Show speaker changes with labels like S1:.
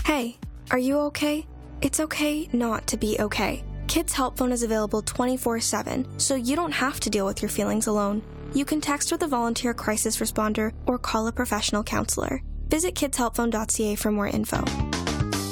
S1: Hey, are you okay? It's okay not to be okay. Kids Help Phone is available 24/7, so you don't have to deal with your feelings alone. You can text with a volunteer crisis responder or call a professional counselor. Visit kidshelpphone.ca for more info.